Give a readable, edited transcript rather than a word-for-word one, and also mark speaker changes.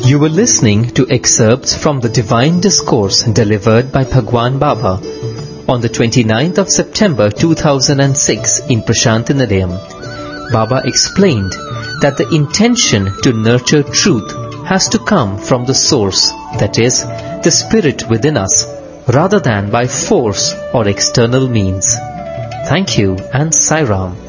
Speaker 1: You were listening to excerpts from the Divine Discourse delivered by Bhagwan Baba on the 29th of September 2006 in Prashantinidayam. Baba explained that the intention to nurture truth has to come from the source, that is, the spirit within us, rather than by force or external means. Thank you and Sai Ram.